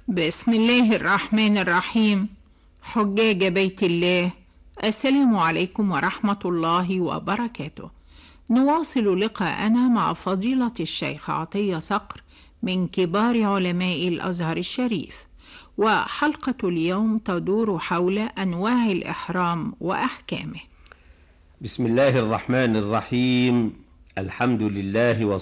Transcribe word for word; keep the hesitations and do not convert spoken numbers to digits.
بسم الله الرحمن الرحيم. حجاج بيت الله، السلام عليكم ورحمة الله وبركاته. نواصل لقاءنا مع فضيلة الشيخ عطية صقر من كبار علماء الأزهر الشريف، وحلقة اليوم تدور حول أنواع الإحرام وأحكامه. بسم الله الرحمن الرحيم. الحمد لله